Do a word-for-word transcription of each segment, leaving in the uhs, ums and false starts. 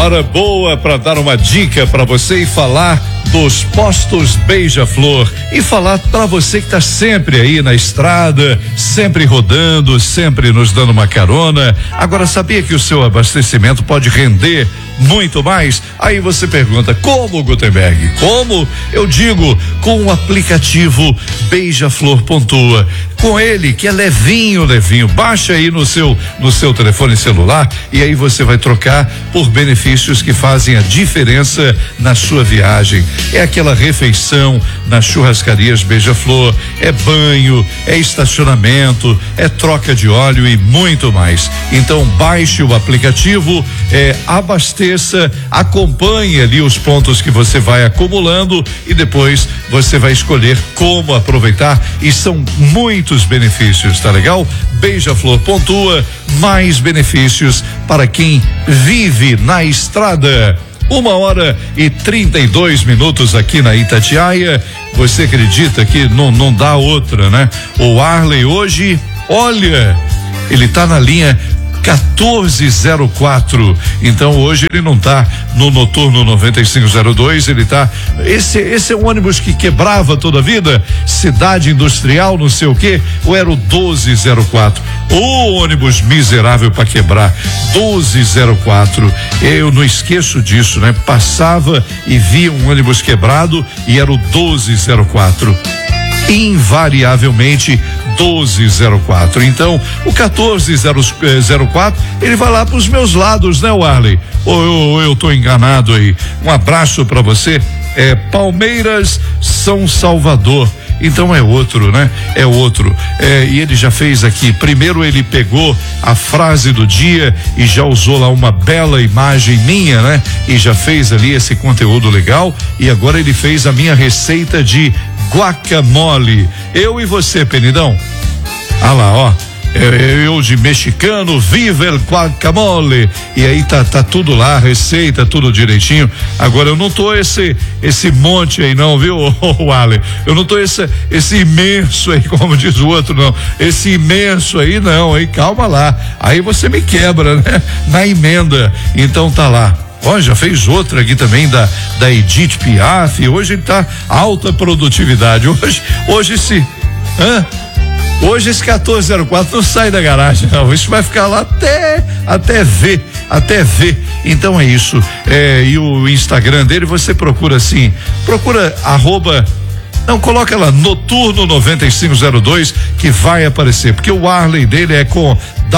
Hora boa para dar uma dica para você e falar dos postos Beija-Flor e falar para você que está sempre aí na estrada, sempre rodando, sempre nos dando uma carona. Agora, sabia que o seu abastecimento pode render muito mais? Aí você pergunta, como, Gutenberg? Como? Eu digo, com o aplicativo Beija-Flor Pontua. Com ele, que é levinho, levinho. Baixa aí no seu, no seu telefone celular e aí você vai trocar por benefícios que fazem a diferença na sua viagem. É aquela refeição nas churrascarias Beija-Flor, é banho, é estacionamento, é troca de óleo e muito mais. Então baixe o aplicativo, é, abasteça, acompanhe ali os pontos que você vai acumulando e depois você vai escolher como aproveitar e são muitos benefícios, tá legal? Beija-Flor Pontua, mais benefícios para quem vive na estrada. Uma hora e trinta e dois minutos aqui na Itatiaia. Você acredita que não, não dá outra, né? O Arley hoje, olha, ele tá na linha quatorze zero quatro. Então hoje ele não tá no noturno noventa e cinco zero dois, ele tá. Esse, esse é um ônibus que quebrava toda a vida? Cidade Industrial, não sei o quê, ou era o doze zero quatro? O ônibus miserável para quebrar, doze zero quatro. Eu não esqueço disso, né? Passava e via um ônibus quebrado e era o doze zero quatro. Invariavelmente doze zero quatro. Então, o quatorze zero quatro, ele vai lá para os meus lados, né, Warley? Ou eu, eu tô enganado aí? Um abraço para você. É Palmeiras, São Salvador. Então é outro, né? É outro. É, e ele já fez aqui. Primeiro ele pegou a frase do dia e já usou lá uma bela imagem minha, né? E já fez ali esse conteúdo legal. E agora ele fez a minha receita de guacamole. Eu e você, Penidão. Ah lá, ó. Eu de mexicano, viva el guacamole. E aí tá, tá tudo lá, receita, tudo direitinho. Agora eu não tô esse, esse monte aí não, viu, Wally? Eu não tô esse, esse imenso aí, como diz o outro, não. Esse imenso aí não, aí calma lá. Aí você me quebra, né? Na emenda. Então tá lá. Ó, já fez outra aqui também da, da Edith Piaf. Hoje ele tá alta produtividade. Hoje, hoje se. Hã? Hoje esse quatorze zero quatro não sai da garagem, não. Isso vai ficar lá até, até ver, até ver. Então é isso. É, e o Instagram dele, você procura assim, procura arroba, não, coloca lá, Noturno noventa e cinco zero dois, que vai aparecer, porque o Arley dele é com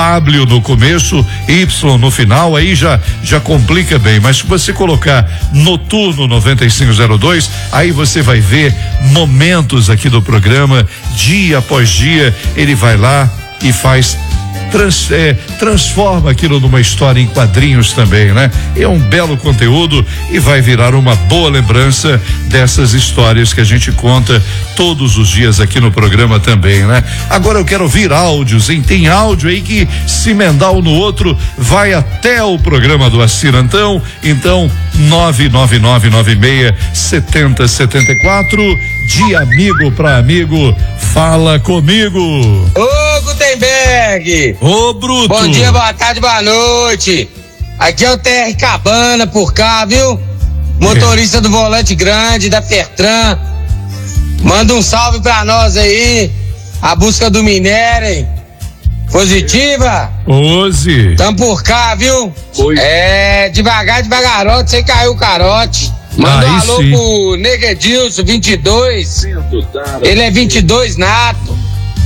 W no começo, Y no final, aí já, já complica bem, mas se você colocar Noturno noventa e cinco zero dois, aí você vai ver momentos aqui do programa, dia após dia, ele vai lá e faz Trans, é, transforma aquilo numa história em quadrinhos também, né? É um belo conteúdo e vai virar uma boa lembrança dessas histórias que a gente conta todos os dias aqui no programa também, né? Agora eu quero ouvir áudios, hein? Tem áudio aí que se emendar um no outro vai até o programa do Acirantão. Então, nove nove nove nove seis sete zero sete quatro, de amigo para amigo, fala comigo. Ô, Gutenberg! Ô, Bruto! Bom dia, boa tarde, boa noite. Aqui é o T R Cabana por cá, viu? Motorista é. do Volante Grande, da Fertran. Manda um salve pra nós aí. A busca do minério, hein? Positiva? Oze. Tamo por cá, viu? Oi. É, devagar, devagarote, sem cair o carote. Manda um alô sim. pro Negedilson, vinte e dois. Ele é vinte e dois nato.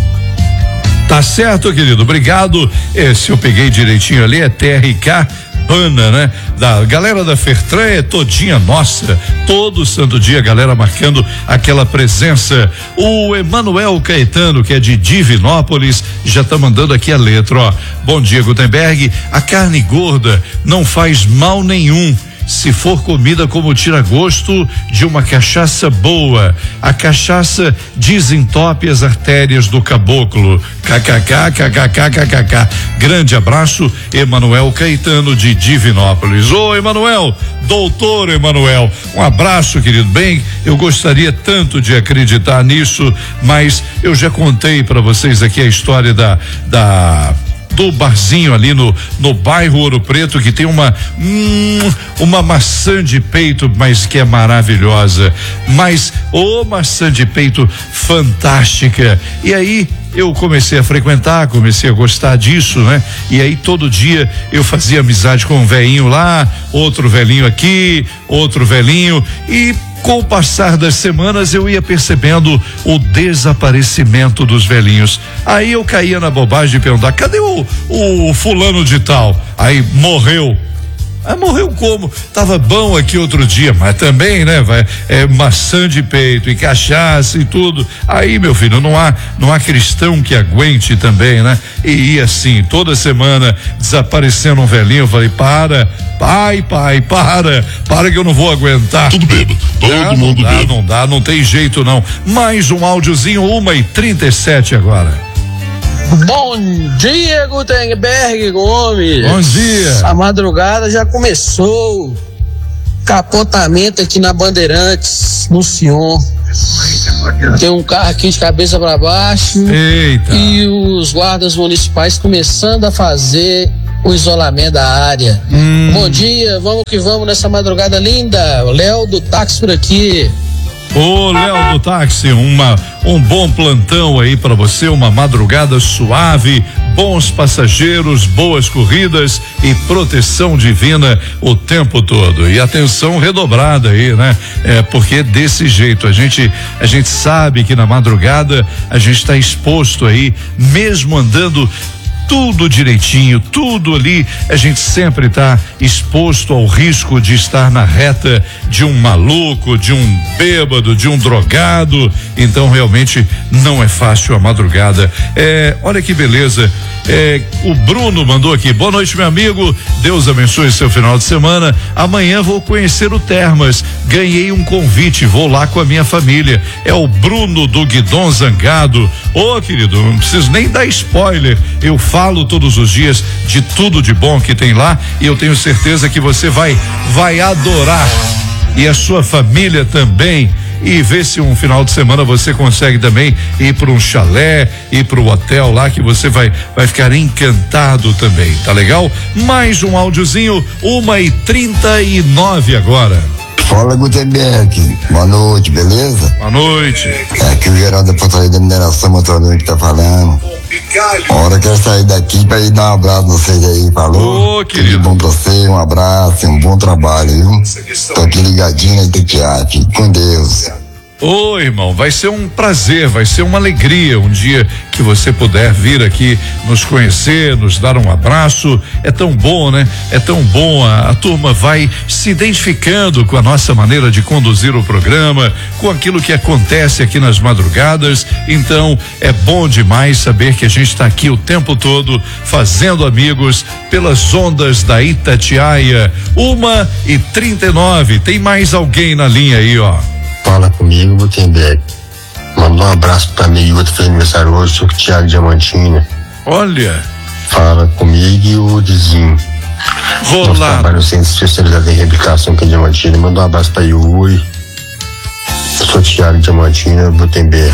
Tá certo, querido, obrigado. Esse eu peguei direitinho ali, é T R K Ana, né? Da galera da Fertran é todinha nossa, todo santo dia a galera marcando aquela presença. O Emanuel Caetano, que é de Divinópolis, já tá mandando aqui a letra, ó. Bom dia, Gutenberg. A carne gorda não faz mal nenhum se for comida como tira-gosto de uma cachaça boa. A cachaça desentope as artérias do caboclo. Kkk, kkk, kkk. Grande abraço, Emanuel Caetano de Divinópolis. Ô, Emanuel, doutor Emanuel, um abraço, querido. Bem, eu gostaria tanto de acreditar nisso, mas eu já contei para vocês aqui a história da da do barzinho ali no, no bairro Ouro Preto, que tem uma, hum, uma maçã de peito, mas que é maravilhosa. Mas, ô, maçã de peito fantástica. E aí, eu comecei a frequentar, comecei a gostar disso, né? E aí todo dia eu fazia amizade com um velhinho lá, outro velhinho aqui, outro velhinho, e com o passar das semanas eu ia percebendo o desaparecimento dos velhinhos. Aí eu caía na bobagem de perguntar: cadê o, o fulano de tal? Aí morreu. Ah, morreu como? Tava bom aqui outro dia, mas também, né? Vai, é maçã de peito e cachaça e tudo. Aí, meu filho, não há, não há cristão que aguente também, né? E ia assim, toda semana desaparecendo um velhinho. Eu falei: para, pai, pai, para, para que eu não vou aguentar. Tudo bêbado, todo não, mundo não dá, bêbado. não dá, não tem jeito não. Mais um áudiozinho, uma e trinta e sete agora. Bom dia, Gutenberg Gomes. Bom dia. A madrugada já começou. Capotamento aqui na Bandeirantes, no Sion. Tem um carro aqui de cabeça para baixo. Eita. E os guardas municipais começando a fazer o isolamento da área. Hum. Bom dia, vamos que vamos nessa madrugada linda. Léo do táxi por aqui. Ô, Léo do táxi, uma, um bom plantão aí pra você, uma madrugada suave, bons passageiros, boas corridas e proteção divina o tempo todo. E atenção redobrada aí, né? É, porque desse jeito a gente, a gente sabe que na madrugada a gente está exposto aí, mesmo andando tudo direitinho, tudo ali, a gente sempre está exposto ao risco de estar na reta de um maluco, de um bêbado, de um drogado. Então realmente não é fácil a madrugada. É, olha que beleza. É, o Bruno mandou aqui: boa noite, meu amigo, Deus abençoe seu final de semana. Amanhã vou conhecer o Termas, ganhei um convite, vou lá com a minha família. É o Bruno do Guidon Zangado. Ô, oh, querido, não preciso nem dar spoiler, eu falo todos os dias de tudo de bom que tem lá, e eu tenho certeza que você vai vai adorar, e a sua família também. E ver se um final de semana você consegue também ir para um chalé, ir para o hotel lá, que você vai vai ficar encantado também, tá legal? Mais um áudiozinho, uma e trinta e nove agora. Fala, Gutenberg, boa noite, beleza? Boa noite. É aqui o Geraldo da Portaria da Mineração Motorista que tá falando. A hora que eu sair daqui pra ir dar um abraço pra vocês aí, falou? Ô, querido. Tudo bom pra você, um abraço, um bom trabalho, viu? Tô aqui ligadinho aí, Tatiá, fique com Deus. Ô, irmão, vai ser um prazer, vai ser uma alegria um dia que você puder vir aqui nos conhecer, nos dar um abraço. É tão bom, né? É tão bom, a, a turma vai se identificando com a nossa maneira de conduzir o programa, com aquilo que acontece aqui nas madrugadas. Então, é bom demais saber que a gente está aqui o tempo todo fazendo amigos pelas ondas da Itatiaia. Uma e trinta e nove. Tem mais alguém na linha aí, ó. Fala comigo, Gutenberg. Manda um abraço pra mim, outro fez aniversário hoje, o Thiago Diamantina. Olha. Fala comigo e o Dizinho. Rolado. Nós trabalhamos no Centro Especializado em Reabilitação aqui em Diamantina. Manda um abraço pra Yuri. Eu sou Thiago Diamantina, Gutenberg.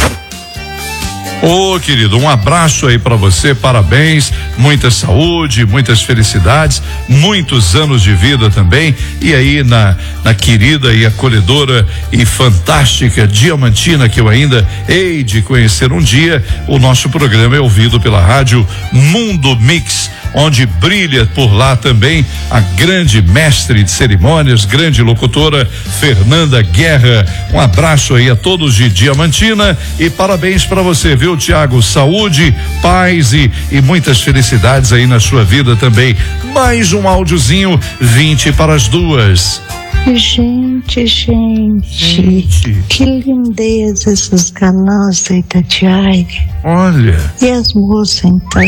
Ô, querido, um abraço aí pra você, parabéns, muita saúde, muitas felicidades, muitos anos de vida também, e aí na, na querida e acolhedora e fantástica Diamantina, que eu ainda hei de conhecer um dia. O nosso programa é ouvido pela rádio Mundo Mix, onde brilha por lá também a grande mestre de cerimônias, grande locutora Fernanda Guerra. Um abraço aí a todos de Diamantina e parabéns pra você, viu, Tiago? Saúde, paz e, e muitas felicidades aí na sua vida também. Mais um áudiozinho, vinte para as duas. Gente, gente, Gente. que lindeza esses canais da Itatiaia. Olha. E as moças, então,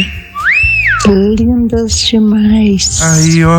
lindas demais. Aí, ó.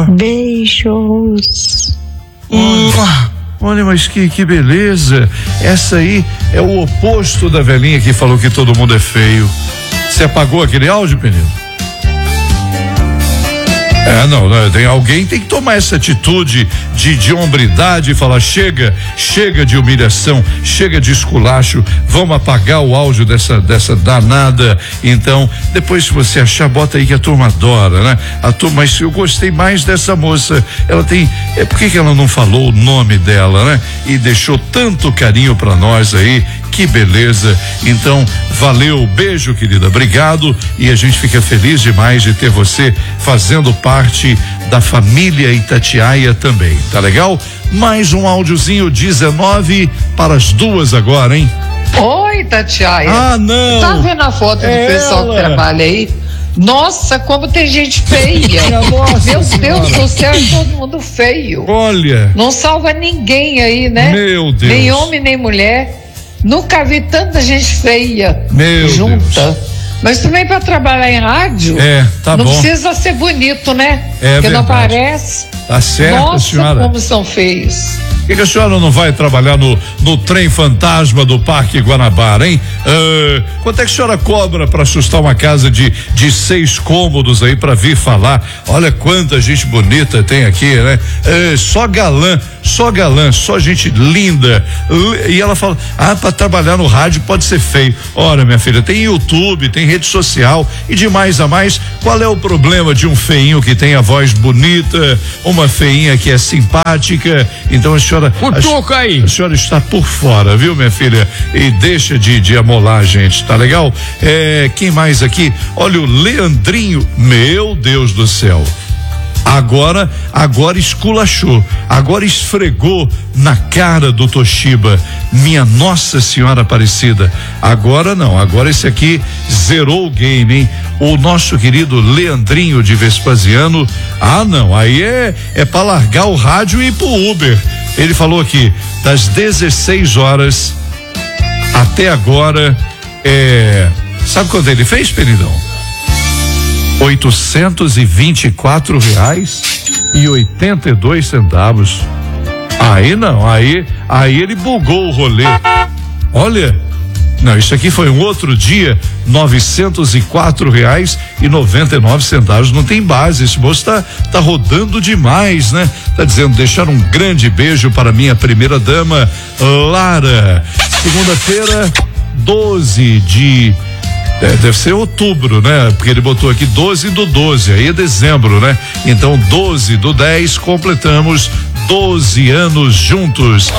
Beijos. Olha. Olha, mas que, que beleza. Essa aí é o oposto da velhinha que falou que todo mundo é feio. Você apagou aquele áudio, Penino? É, não, não, tem alguém tem que tomar essa atitude de, de hombridade e falar, chega, chega de humilhação, chega de esculacho, vamos apagar o áudio dessa, dessa danada. Então, depois se você achar, bota aí que a turma adora, né? A turma, mas eu gostei mais dessa moça, ela tem, é, por que que ela não falou o nome dela, né? E deixou tanto carinho pra nós aí, que beleza. Então, valeu, beijo, querida, obrigado, e a gente fica feliz demais de ter você fazendo parte da família Itatiaia também, tá legal? Mais um áudiozinho, dezenove para as duas agora, hein? Oi, Itatiaia. Ah, não. Tá vendo a foto do Ela. pessoal que trabalha aí? Nossa, como tem gente feia. Nossa Meu senhora. Deus do céu, é todo mundo feio. Olha. Não salva ninguém aí, né? Meu Deus. Nem homem, nem mulher. Nunca vi tanta gente feia Meu junta. Deus. Mas também para trabalhar em rádio, É, tá não bom. precisa ser bonito, né? É Porque não verdade. parece. Tá certo, Nossa, senhora. como são feios. Por que, que a senhora não vai trabalhar no, no trem fantasma do Parque Guanabara, hein? Ah, quanto é que a senhora cobra para assustar uma casa de, de seis cômodos aí para vir falar? Olha quanta gente bonita tem aqui, né? Ah, só galã, só galã, só gente linda. E ela fala, ah, para trabalhar no rádio pode ser feio. Ora, minha filha, tem YouTube, tem rede social e de mais a mais, qual é o problema de um feinho que tem a voz bonita, uma feinha que é simpática? Então a senhora Cutuca a, aí. a senhora está por fora, viu, minha filha? E deixa de, de amolar a gente, tá legal? É, quem mais aqui? Olha o Leandrinho, meu Deus do céu. Agora, agora esculachou, agora esfregou na cara do Toshiba, minha Nossa Senhora Aparecida. Agora não, agora esse aqui zerou o game, hein? O nosso querido Leandrinho de Vespasiano, ah não, aí é, é pra largar o rádio e ir pro Uber. Ele falou aqui, das dezesseis horas até agora, é, sabe quanto ele fez, Peridão? oitocentos e vinte e quatro reais e oitenta e dois centavos. Aí não, aí, aí ele bugou o rolê. Olha, não, isso aqui foi um outro dia, novecentos e quatro reais e noventa e nove centavos. Não tem base, esse moço tá, tá rodando demais, né? Tá dizendo, deixar um grande beijo para minha primeira dama, Lara. Segunda-feira, doze de É, deve ser outubro, né? Porque ele botou aqui doze do doze, aí é dezembro, né? Então, doze do dez, completamos doze anos juntos.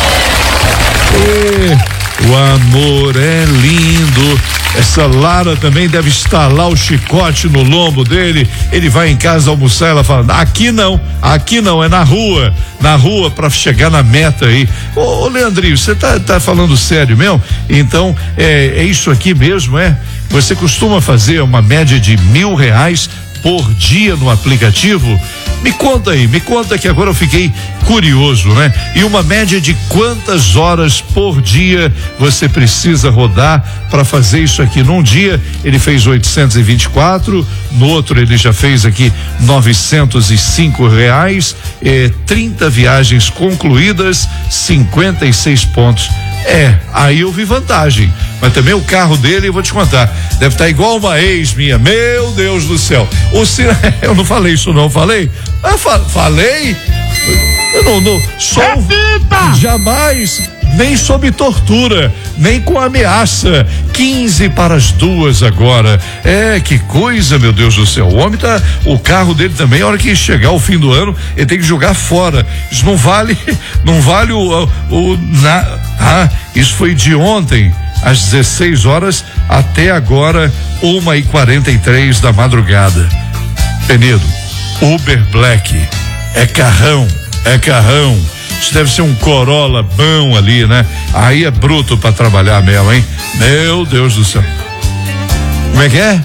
E o amor é lindo. Essa Lara também deve estalar o chicote no lombo dele. Ele vai em casa almoçar, ela fala, aqui não, aqui não, é na rua, na rua pra chegar na meta aí. Ô, ô Leandrinho, você tá, tá falando sério mesmo? Então, é, é isso aqui mesmo, é? Você costuma fazer uma média de mil reais por dia no aplicativo? Me conta aí, me conta que agora eu fiquei curioso, né? E uma média de quantas horas por dia você precisa rodar para fazer isso aqui? Num dia ele fez oitocentos e vinte e quatro, no outro ele já fez aqui novecentos e cinco reais, eh, trinta viagens concluídas, cinquenta e seis pontos. É, aí eu vi vantagem, mas também o carro dele, eu vou te contar, deve estar igual uma ex minha, meu Deus do céu. O Ciro, eu não falei isso não, falei? Ah, fa, falei? Eu não, não, só É fita! jamais, nem sob tortura, nem com ameaça. quinze para as duas agora. É, que coisa, meu Deus do céu. O homem tá, o carro dele também, a hora que chegar o fim do ano, ele tem que jogar fora. Isso não vale, não vale o, o, o na, ah, isso foi de ontem, às dezesseis horas até agora, uma e quarenta e três da madrugada. Penido, Uber Black, é carrão, é carrão. Isso deve ser um Corolla bom ali, né? Aí é bruto pra trabalhar mesmo, hein? Meu Deus do céu. Como é que é?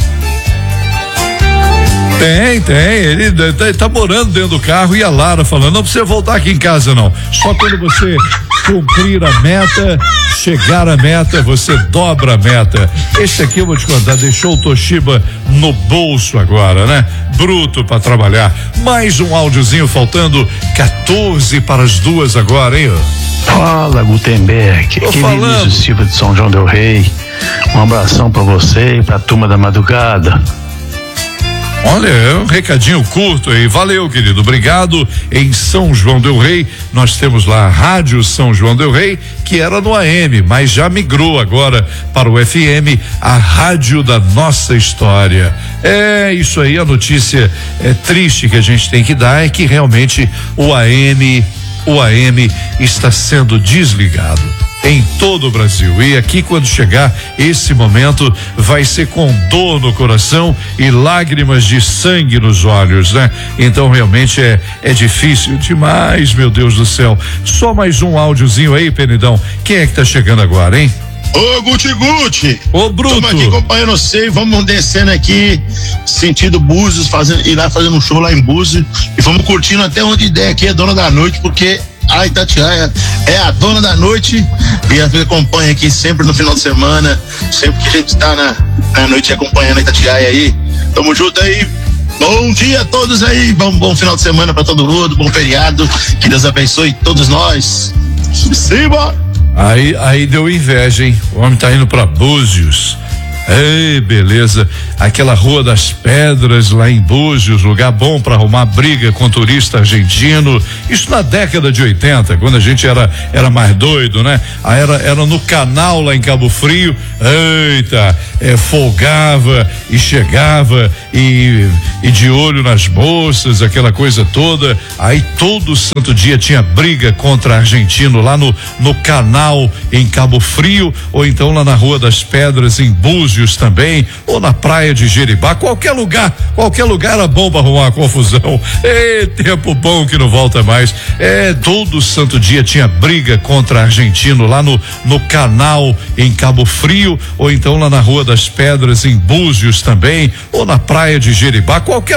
Tem, tem. Ele tá, tá morando dentro do carro e a Lara falando, não precisa voltar aqui em casa não. Só quando você cumprir a meta, chegar à meta, você dobra a meta. Esse aqui eu vou te contar, deixou o Toshiba no bolso agora, né? Bruto pra trabalhar. Mais um áudiozinho faltando quatorze para as duas agora, hein? Fala, Gutenberg. Tô Aqui é falando. Vinícius Silva de São João del Rei. Um abração pra você e pra turma da madrugada. Olha, é um recadinho curto aí, valeu, querido, obrigado. Em São João del Rei, nós temos lá a Rádio São João del Rei, que era no A M, mas já migrou agora para o F M, a Rádio da Nossa História. É isso aí, a notícia é triste que a gente tem que dar é que realmente o A M, o A M está sendo desligado em todo o Brasil. E aqui, quando chegar esse momento, vai ser com dor no coração e lágrimas de sangue nos olhos, né? Então realmente é é difícil demais, meu Deus do céu. Só mais um áudiozinho aí, Penidão. Quem é que tá chegando agora, hein? Ô, Guti Guti! Ô, Bruto! Estamos aqui acompanhando você, vamos descendo aqui, sentido Búzios, fazendo, ir lá fazendo um show lá em Búzios e vamos curtindo até onde der aqui, é dona da noite, porque a Itatiaia é a dona da noite e a gente acompanha aqui sempre no final de semana, sempre que a gente está na, na noite acompanhando a Itatiaia aí. Tamo junto aí. Bom dia a todos aí, bom, bom final de semana pra todo mundo, bom feriado, que Deus abençoe todos nós. Simbora! Aí, aí deu inveja, hein? O homem tá indo pra Búzios. Ei, beleza. Aquela Rua das Pedras lá em Búzios, lugar bom para arrumar briga com turista argentino. Isso na década de oitenta, quando a gente era era mais doido, né? Aí era era no Canal lá em Cabo Frio. Eita, é, folgava e chegava e e de olho nas moças, aquela coisa toda. Aí todo santo dia tinha briga contra argentino lá no no Canal em Cabo Frio, ou então lá na Rua das Pedras em Búzios também, ou na praia de Jeribá, qualquer lugar, qualquer lugar era bom para arrumar uma confusão. É tempo bom que não volta mais. É, todo santo dia tinha briga contra argentino lá no no Canal em Cabo Frio, ou então lá na Rua das Pedras em Búzios também, ou na praia de Jeribá, qualquer